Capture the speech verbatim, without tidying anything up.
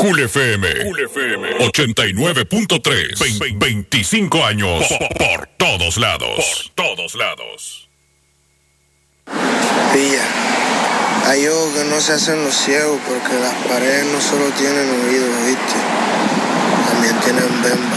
Cool F M. Cool F M. ochenta y nueve punto tres. veinticinco años. Por, por todos lados. Por todos lados. Pilla. Hay ojos que no se hacen los ciegos porque las paredes no solo tienen oídos, ¿viste? También tienen bemba.